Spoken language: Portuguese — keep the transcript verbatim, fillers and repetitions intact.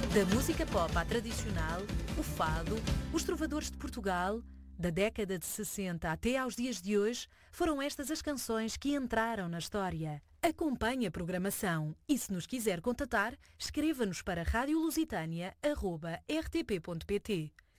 Da música pop à tradicional, o fado, os trovadores de Portugal, da década de sessenta até aos dias de hoje, foram estas as canções que entraram na história. Acompanhe a programação e, se nos quiser contatar, escreva-nos para radio lusitânia arroba r t p ponto p t.